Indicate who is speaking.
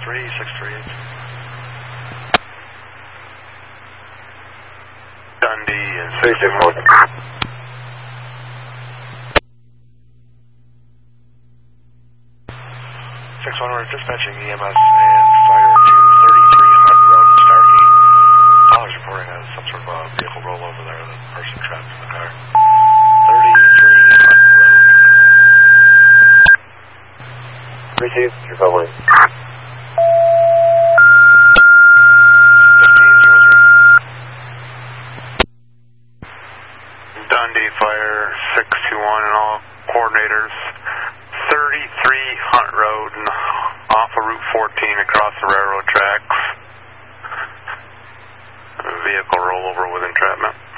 Speaker 1: 3638. Dundee and
Speaker 2: 361.
Speaker 1: 6-1, we're dispatching EMS and fire to 33 Hunt Road in Starkey. Caller's reporting some sort of a vehicle rollover there, the person trapped in the car. 33 Hunt Road.
Speaker 2: Received, you're following.
Speaker 1: 1503. Dundee Fire 621 and all coordinators. 33 Hunt Road and off of Route 14 across the railroad tracks. Vehicle rollover with entrapment.